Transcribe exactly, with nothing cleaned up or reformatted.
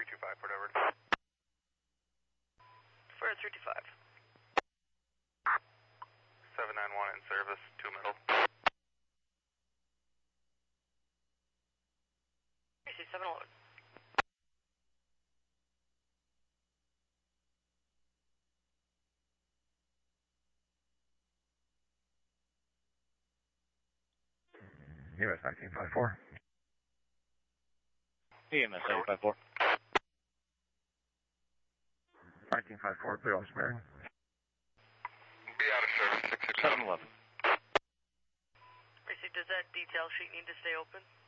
three two five, Port Edward. For three two five. seven nine one in service, two middle. I see seven eleven. U S nineteen five four. E M S nineteen five four. nineteen five four, clear on Smearing. Be out of service, six six seven eleven. I see, does that detail sheet need to stay open?